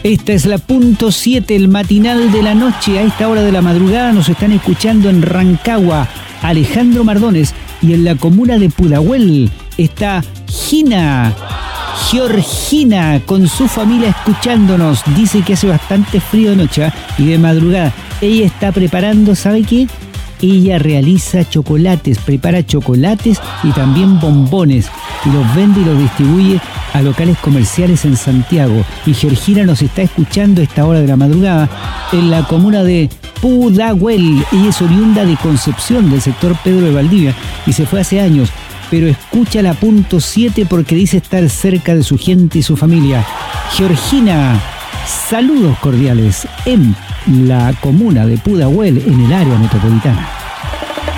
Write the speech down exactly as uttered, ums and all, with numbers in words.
Esta es la punto siete, el matinal de la noche. A esta hora de la madrugada nos están escuchando en Rancagua, Alejandro Mardones, y en la comuna de Pudahuel está Gina, Georgina, con su familia escuchándonos. Dice que hace bastante frío de noche, ¿eh? Y de madrugada. Ella está preparando, ¿sabe qué? Ella realiza chocolates, prepara chocolates y también bombones, y los vende y los distribuye a locales comerciales en Santiago. Y Georgina nos está escuchando a esta hora de la madrugada en la comuna de Pudahuel. Ella es oriunda de Concepción, del sector Pedro de Valdivia, y se fue hace años, pero escucha la punto siete porque dice estar cerca de su gente y su familia. Georgina, saludos cordiales en la comuna de Pudahuel, en el área metropolitana.